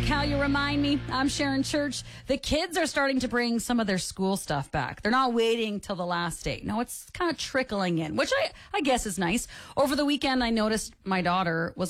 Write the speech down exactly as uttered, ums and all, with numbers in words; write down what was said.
How You Remind Me. I'm Sharon Church. The kids are starting to bring some of their school stuff back. They're not waiting till the last day. No, it's kind of trickling in, which I, I guess is nice. Over the weekend, I noticed my daughter was